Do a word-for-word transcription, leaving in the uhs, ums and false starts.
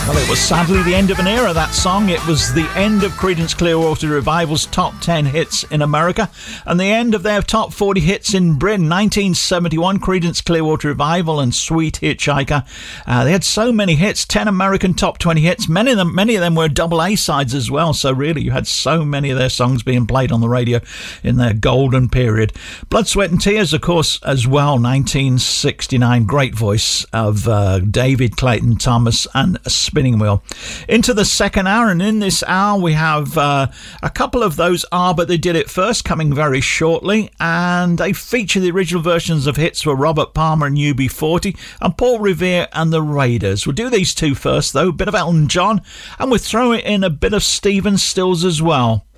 Well, it was sadly the end of an era, that song. It was the end of Creedence Clearwater Revival's top ten hits in America and the end of their top forty hits in Britain. nineteen seventy-one, Creedence Clearwater Revival and Sweet Hitchhiker. Uh, they had so many hits, ten American top twenty hits. Many of them, many of them were double A-sides as well. So really, you had so many of their songs being played on the radio in their golden period. Blood, Sweat and Tears, of course, as well. nineteen sixty-nine, great voice of uh, David Clayton Thomas and Spinning Wheel. Into the second hour, and in this hour we have uh, a couple of those are But They Did It First coming very shortly, and they feature the original versions of hits for Robert Palmer and U B forty and Paul Revere and the Raiders. We'll do these two first though, a bit of Elton John, and we'll throw it in a bit of Stephen Stills as well.